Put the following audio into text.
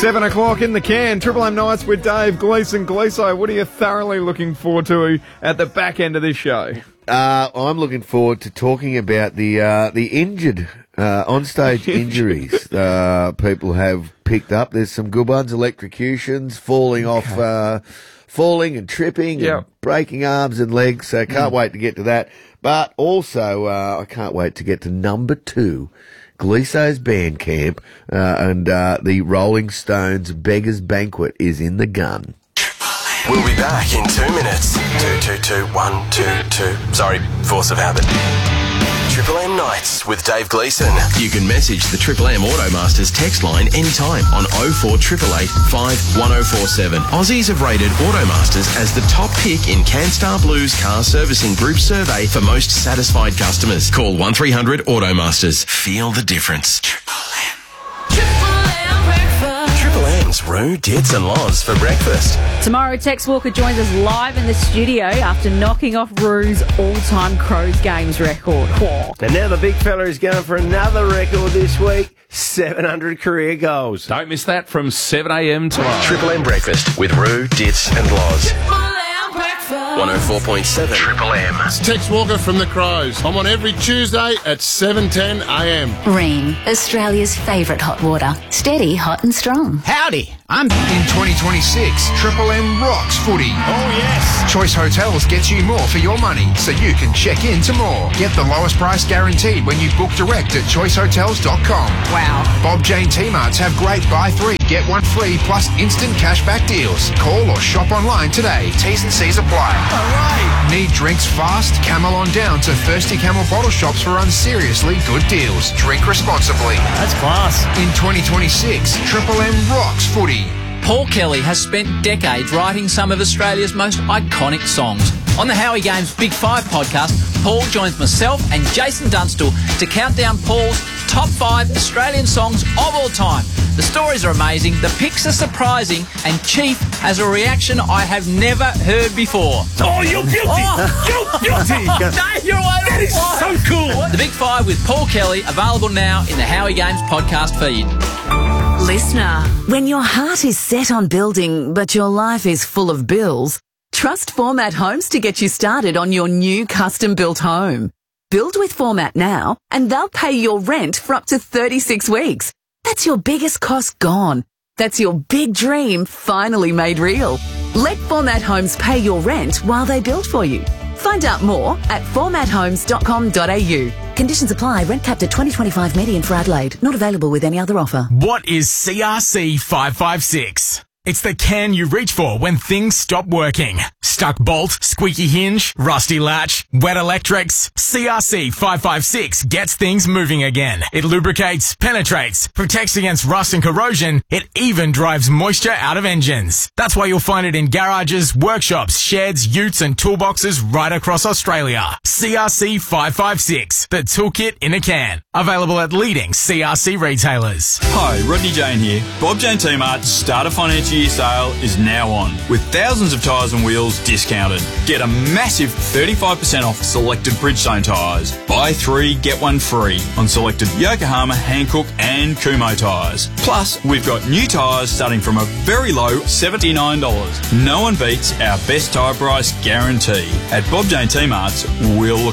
7 o'clock in the can. Triple M Nights with Dave Gleeson. Gleeso, what are you thoroughly looking forward to at the back end of this show? I'm looking forward to talking about the injured, onstage injuries people have picked up. There's some good ones, electrocutions, falling and tripping and breaking arms and legs. So can't wait to get to that. But also, I can't wait to get to number 2. Gleeso's Bandcamp, and the Rolling Stones Beggar's Banquet is in the gun. We'll be back in 2 minutes. 222-122. Sorry, force of habit. Triple M Nights with Dave Gleeson. You can message the Triple M Automasters text line anytime on 04888 51047. Aussies have rated Automasters as the top pick in CanStar Blues Car Servicing Group survey for most satisfied customers. Call 1300 Automasters. Feel the difference. Triple M. Triple M's Roo, Dits and Loz for breakfast. Tomorrow, Tex Walker joins us live in the studio after knocking off Roo's all-time Crows games record. Whoa. And now the big fella is going for another record this week, 700 career goals. Don't miss that from 7 a.m. tomorrow. Triple M breakfast with Roo, Dits and Loz. 104.7 Triple M. It's Tex Walker from the Crows. I'm on every Tuesday at 7:10 a.m. Ream, Australia's favourite hot water. Steady, hot and strong. Howdy. I'm in 2026. Triple M rocks footy. Oh, yes. Choice Hotels gets you more for your money, so you can check into more. Get the lowest price guaranteed when you book direct at choicehotels.com. Wow. Bob Jane T-Marts have great buy 3, get 1 free plus instant cashback deals. Call or shop online today. T's and C's apply. All right. Need drinks fast? Camel on down to Thirsty Camel bottle shops for unseriously good deals. Drink responsibly. That's class. In 2026, Triple M rocks footy. Paul Kelly has spent decades writing some of Australia's most iconic songs. On the Howie Games Big 5 podcast, Paul joins myself and Jason Dunstall to count down Paul's top 5 Australian songs of all time. The stories are amazing, the picks are surprising, and Chief has a reaction I have never heard before. Oh, you're guilty! Oh. You're guilty! Dave, you're away. That is so cool! The Big 5 with Paul Kelly, available now in the Howie Games podcast feed. Listener, when your heart is set on building, but your life is full of bills, trust Format Homes to get you started on your new custom-built home. Build with Format now, and they'll pay your rent for up to 36 weeks. That's your biggest cost gone. That's your big dream finally made real. Let Format Homes pay your rent while they build for you. Find out more at formathomes.com.au. Conditions apply. Rent capped at 2025 median for Adelaide. Not available with any other offer. What is CRC 556? It's the can you reach for when things stop working. Stuck bolt, squeaky hinge, rusty latch, wet electrics. CRC 556 gets things moving again. It lubricates, penetrates, protects against rust and corrosion. It even drives moisture out of engines. That's why you'll find it in garages, workshops, sheds, utes and toolboxes right across Australia. CRC 556, the toolkit in a can. Available at leading CRC retailers. Hi, Rodney Jane here. Bob Jane T-Mart's Starter Financial Year sale is now on, with thousands of tyres and wheels discounted. Get a massive 35% off selected Bridgestone tyres. Buy 3, get 1 free on selected Yokohama, Hankook and Kumho tyres. Plus, we've got new tyres starting from a very low $79. No one beats our best tyre price guarantee. At Bob Jane T-Mart's, we'll look